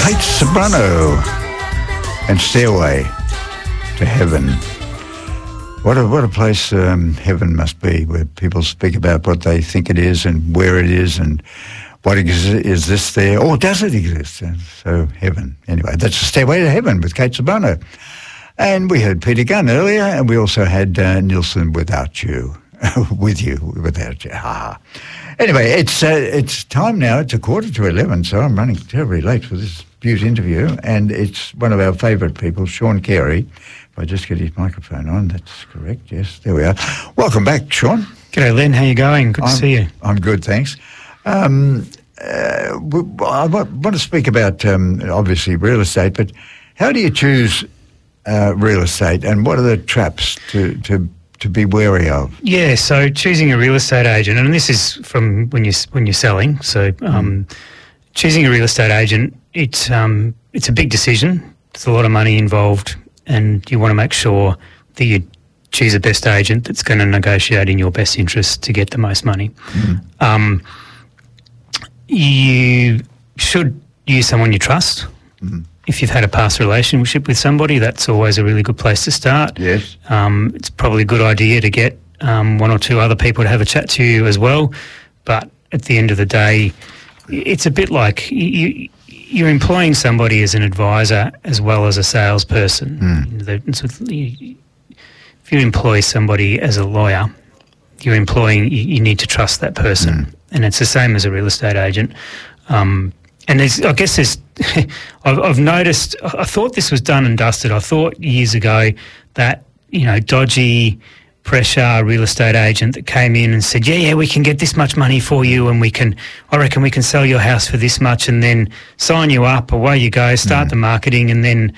Kate Ceberano and Stairway to Heaven. What a place heaven must be, where people speak about what they think it is and where it is and what is this there, or does it exist? So heaven. Anyway, that's Stairway to Heaven with Kate Ceberano. And we heard Peter Gunn earlier, and we also had Nilsson Without You. With you, without you. Anyway, it's time now. It's 11:15, so I'm running terribly late for this Bute interview, and it's one of our favourite people, Sean Carey. If I just get his microphone on, that's correct. Yes, there we are. Welcome back, Sean. G'day, Len. How you going? Good to see you. I'm good, thanks. I want to speak about, obviously, real estate, but how do you choose real estate, and what are the traps to be wary of? Yeah, so choosing a real estate agent, and this is from when you're selling. So choosing a real estate agent, it's a big decision. There's a lot of money involved, and you want to make sure that you choose the best agent that's going to negotiate in your best interest to get the most money. You should use someone you trust. If you've had a past relationship with somebody, that's always a really good place to start. Yes. It's probably a good idea to get one or two other people to have a chat to you as well. But at the end of the day, it's a bit like you're employing somebody as an advisor as well as a salesperson. If you employ somebody as a lawyer, you need to trust that person. And it's the same as a real estate agent. And I've noticed, I thought this was done and dusted. I thought years ago that, dodgy pressure real estate agent that came in and said, yeah, we can get this much money for you, and I reckon we can sell your house for this much, and then sign you up, away you go, start the marketing, and then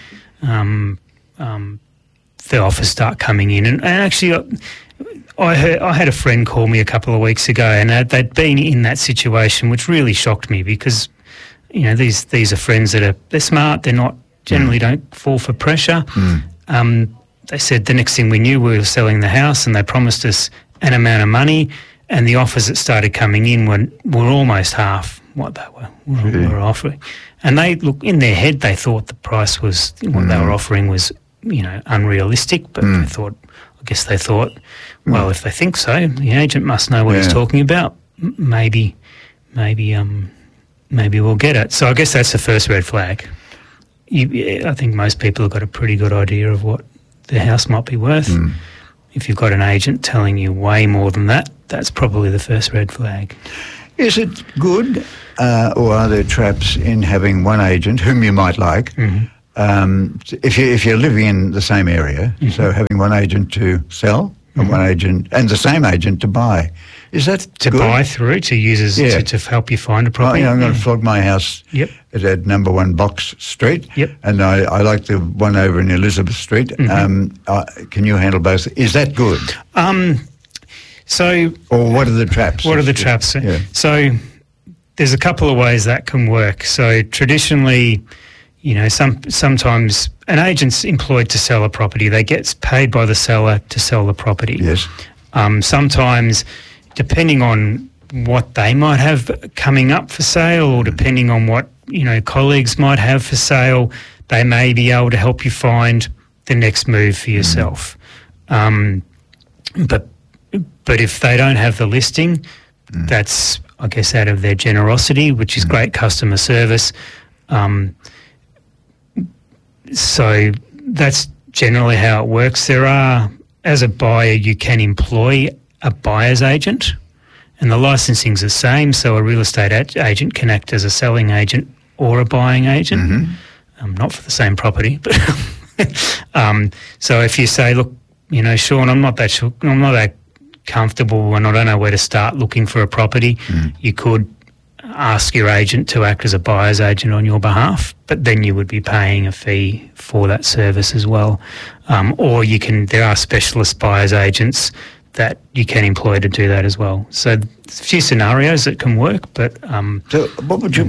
the offers start coming in. And actually, I had a friend call me a couple of weeks ago, and they'd been in that situation, which really shocked me because, these are friends that they're smart. They're not generally don't fall for pressure. They said the next thing we knew, we were selling the house, and they promised us an amount of money, and the offers that started coming in were almost half what they were offering. And they in their head, they thought the price was what they were offering was unrealistic, but I guess they thought, well, if they think so, the agent must know what he's talking about. Maybe we'll get it. So I guess that's the first red flag. I think most people have got a pretty good idea of what their house might be worth. If you've got an agent telling you way more than that, that's probably the first red flag. Is it good, or are there traps in having one agent whom you might like? If you're living in the same area, so having one agent to sell and one agent and the same agent to buy, is that to good? Buy through to users to help you find a property? I'm going to flog my house at number 1 Box Street, and I like the one over in Elizabeth Street. Can you handle both? Is that good? Or what are the traps? What are the traps? Yeah. So there's a couple of ways that can work. So traditionally, sometimes an agent's employed to sell a property. They get paid by the seller to sell the property. Yes. Sometimes, depending on what they might have coming up for sale, or depending on what colleagues might have for sale, they may be able to help you find the next move for yourself. But if they don't have the listing, that's, I guess, out of their generosity, which is great customer service. So that's generally how it works. There are, as a buyer, you can employ a buyer's agent, and the licensing's the same. So a real estate agent can act as a selling agent or a buying agent, not for the same property. But so if you say, look, Sean, I'm not that comfortable, and I don't know where to start looking for a property, you could ask your agent to act as a buyer's agent on your behalf, but then you would be paying a fee for that service as well. Or there are specialist buyer's agents that you can employ to do that as well. So there's a few scenarios that can work, but so what would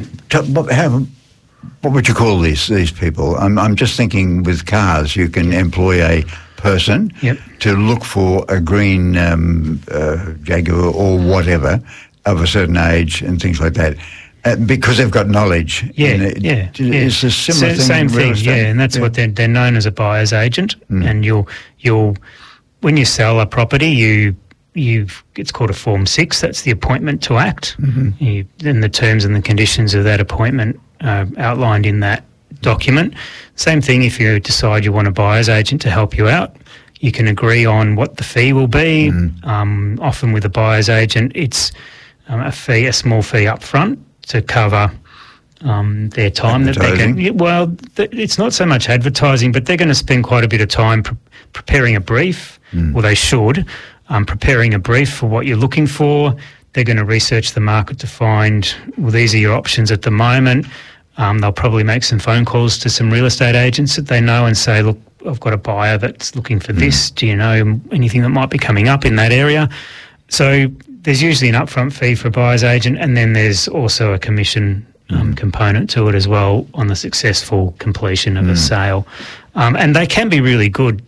you call these people? I'm just thinking with cars, you can employ a person to look for a green Jaguar or whatever of a certain age and things like that. Because they've got knowledge. It's a similar thing. Same in real thing, estate. and that's what they're known as a buyer's agent. And you'll when you sell a property, it's called a Form 6. That's the appointment to act. And the terms and the conditions of that appointment are outlined in that document. Same thing if you decide you want a buyer's agent to help you out. You can agree on what the fee will be. Often with a buyer's agent, it's a small fee up front to cover their time that they can. Well, it's not so much advertising, but they're going to spend quite a bit of time preparing a brief, or they should, preparing a brief for what you're looking for. They're going to research the market to find, well, these are your options at the moment. They'll probably make some phone calls to some real estate agents that they know and say, look, I've got a buyer that's looking for this. Do you know anything that might be coming up in that area? So there's usually an upfront fee for a buyer's agent, and then there's also a commission component to it as well on the successful completion of a sale. And they can be really good.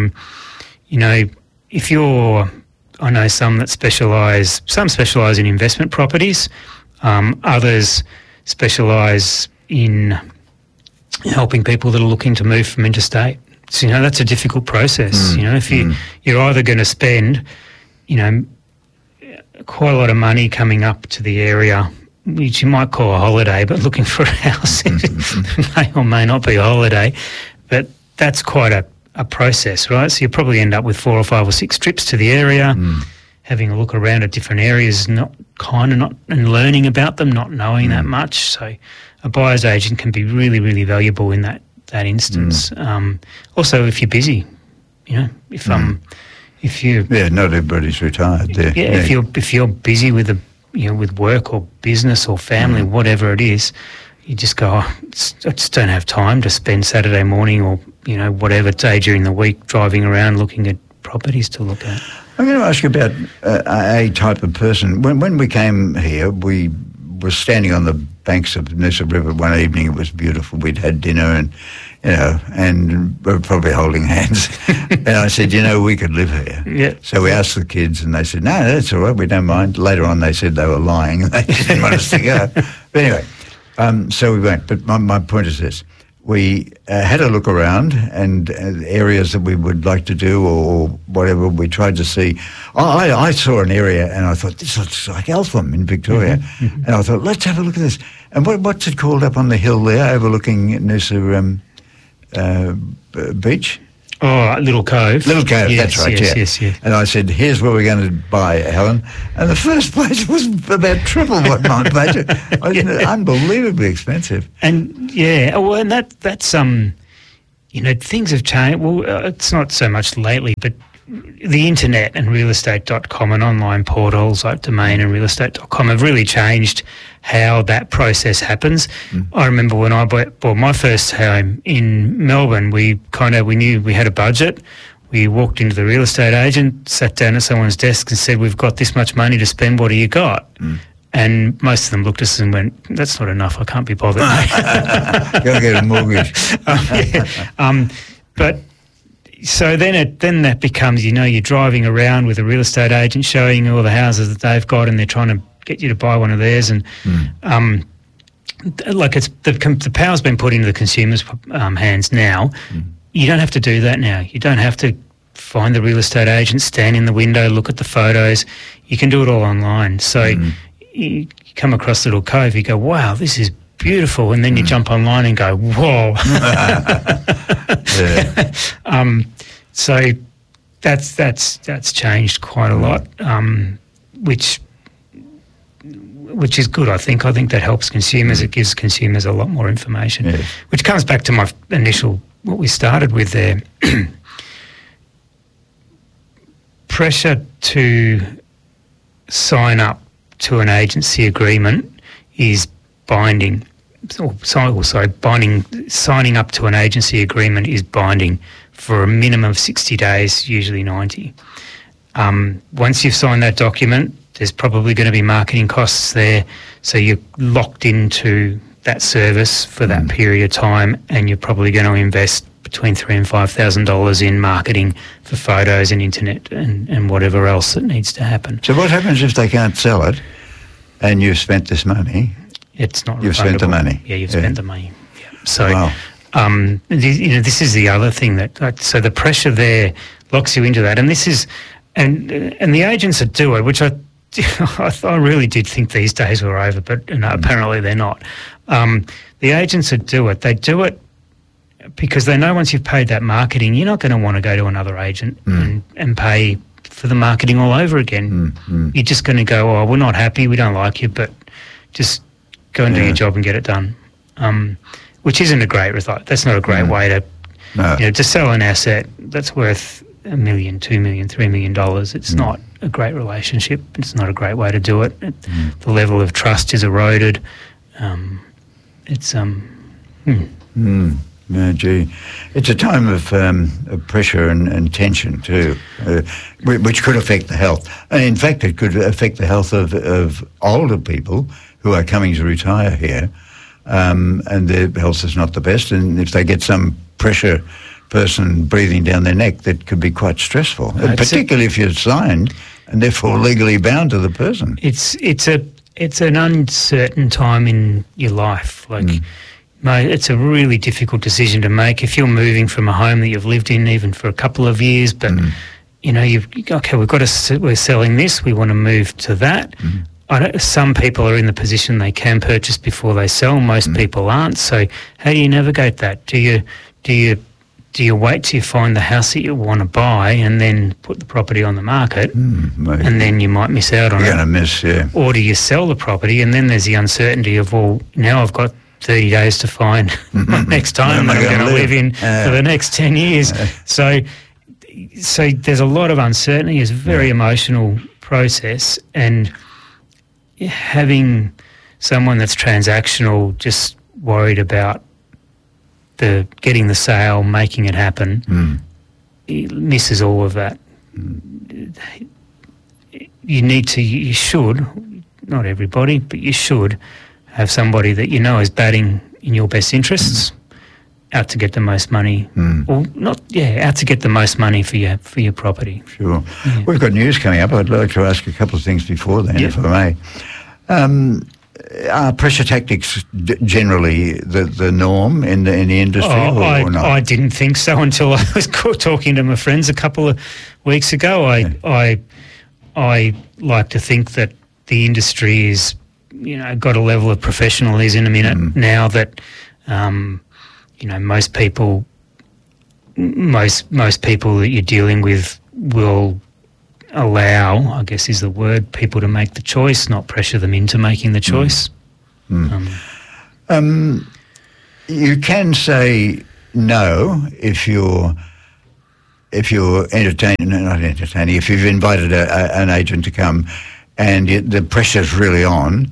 If I know some specialise in investment properties, others specialise in helping people that are looking to move from interstate. So, that's a difficult process. If you're either going to spend, quite a lot of money coming up to the area, which you might call a holiday, but looking for a house may or may not be a holiday, but that's quite a process, right? So you probably end up with 4 or 5 or 6 trips to the area, having a look around at different areas, and learning about them, not knowing that much. So a buyer's agent can be really, really valuable in that instance. Also, if you're busy, if you not everybody's retired there. If you're busy with with work or business or family, whatever it is, you just go, I just don't have time to spend Saturday morning or whatever day during the week driving around looking at properties to look at. I'm going to ask you about a type of person. When we came here, we were standing on the banks of Noosa River one evening. It was beautiful. We'd had dinner and we were probably holding hands. And I said, we could live here. Yeah. So we asked the kids and they said, no, that's all right, we don't mind. Later on they said they were lying and they didn't want us to go. But anyway, so we went. But my point is this. We had a look around and areas that we would like to do or whatever. We tried to see. I saw an area and I thought, this looks like Eltham in Victoria. And I thought, let's have a look at this. And what's it called up on the hill there overlooking Noosa Beach? Oh, Little Cove. Little Cove, yes, that's right, yes. And I said, here's where we're going to buy, Helen. And the first place was about triple what my budget. Unbelievably expensive. And and that's things have changed. Well, it's not so much lately, but the internet and realestate.com and online portals like Domain and realestate.com have really changed how that process happens. I remember when I bought my first home in Melbourne, we knew we had a budget. We walked into the real estate agent, sat down at someone's desk and said, we've got this much money to spend, what do you got? And most of them looked at us and went, that's not enough, I can't be bothered. Go get a mortgage. But so then that becomes, you're driving around with a real estate agent showing you all the houses that they've got and they're trying to get you to buy one of theirs. And the power's been put into the consumer's hands now. You don't have to do that now. You don't have to find the real estate agent, stand in the window, look at the photos. You can do it all online. So you come across Little Cove, you go, wow, this is beautiful, and then you jump online and go, whoa. So that's changed quite a lot, which is good, I think. I think that helps consumers. It gives consumers a lot more information, which comes back to my initial, what we started with there. Pressure to sign up to an agency agreement is binding. Signing up to an agency agreement is binding for a minimum of 60 days, usually 90. Once you've signed that document, there's probably going to be marketing costs there, so you're locked into that service for that period of time, and you're probably going to invest between $3,000 and $5,000 in marketing for photos and internet and whatever else that needs to happen. So what happens if they can't sell it and you've spent this money? It's not refundable. You've spent the money. Yeah, you've spent the money. Yeah. So, wow. This is the other thing so the pressure there locks you into that, and this is, and the agents that do it, which I really did think these days were over, but apparently they're not. The agents that do it, they do it because they know once you've paid that marketing, you're not going to want to go to another agent and pay for the marketing all over again. You're just going to go, oh, we're not happy, we don't like you, but just go and do your job and get it done. Which isn't a great result. That's not a great way to sell an asset that's worth $1 million, $2 million, $3 million. It's not a great relationship. It's not a great way to do it. The level of trust is eroded. Yeah, gee. It's a time of pressure and tension too, which could affect the health. And in fact, it could affect the health of older people who are coming to retire here, and their health is not the best. And if they get some pressure person breathing down their neck, that could be quite stressful, particularly if you're signed and therefore legally bound to the person. It's an uncertain time in your life. It's a really difficult decision to make if you're moving from a home that you've lived in even for a couple of years, but we're selling this, we want to move to that. Some people are in the position they can purchase before they sell. Most people aren't. So how do you navigate that? Do you wait till you find the house that you want to buy and then put the property on the market, and then you might miss out on it? You're going to miss, yeah. Or do you sell the property and then there's the uncertainty of, well, now I've got 30 days to find my next home that I'm going to live in for the next 10 years. So there's a lot of uncertainty. It's a very emotional process, and having someone that's transactional, just worried about getting the sale, making it happen, it misses all of that. You should, not everybody, but you should have somebody that you know is batting in your best interests, out to get the most money, out to get the most money for your property. Sure. Yeah. We've got news coming up. I'd like to ask a couple of things before then, if I may. Are pressure tactics generally the norm in the industry, or not? I didn't think so until I was talking to my friends a couple of weeks ago. I like to think that the industry is, got a level of professionalism in it now that, most people that you're dealing with will allow, I guess is the word, people to make the choice, not pressure them into making the choice. You can say no if you're if you've invited an agent to come and the pressure's really on,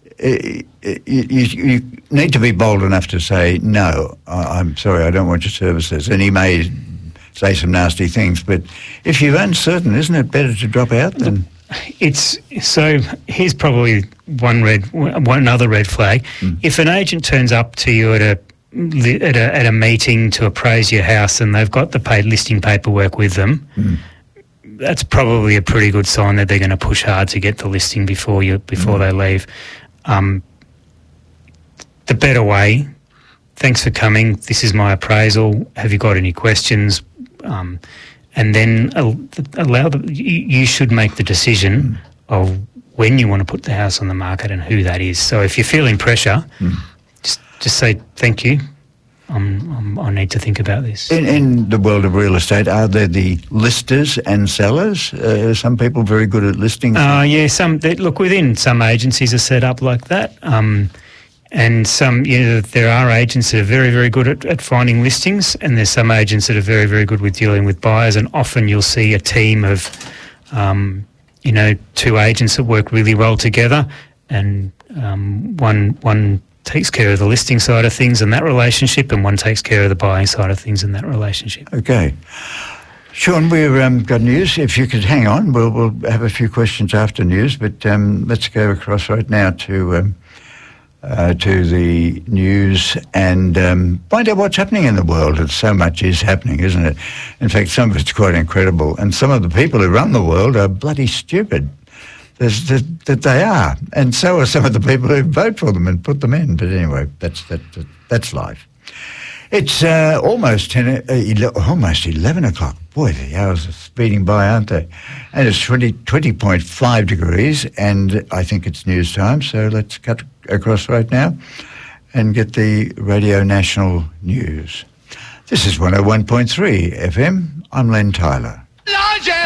you need to be bold enough to say, no, I'm sorry, I don't want your services. And he may say some nasty things, but if you're uncertain, isn't it better to drop out than... So here's probably one other red flag. If an agent turns up to you at a meeting to appraise your house and they've got the paid listing paperwork with them, that's probably a pretty good sign that they're going to push hard to get the listing before they leave. The better way: thanks for coming. This is my appraisal. Have you got any questions? And then you should make the decision of when you want to put the house on the market and who that is. So if you're feeling pressure, just say, thank you, I need to think about this. In the world of real estate, are there the listers and sellers? Some people very good at listing? Within some agencies are set up like that. And some, there are agents that are very, very good at finding listings, and there's some agents that are very, very good with dealing with buyers. And often you'll see a team of, two agents that work really well together, and one takes care of the listing side of things in that relationship, and one takes care of the buying side of things in that relationship. Okay. Sean, we've got news. If you could hang on, we'll have a few questions after news, but let's go across right now to the news and find out what's happening in the world. So much is happening, isn't it? In fact, some of it's quite incredible. And some of the people who run the world are bloody stupid. that they are, and so are some of the people who vote for them and put them in. But anyway, that's life. It's almost 11 o'clock. Boy, the hours are speeding by, aren't they? And it's 20.5 degrees, and I think it's news time, so let's cut across right now and get the Radio National News. This is 101.3 FM. I'm Len Tyler.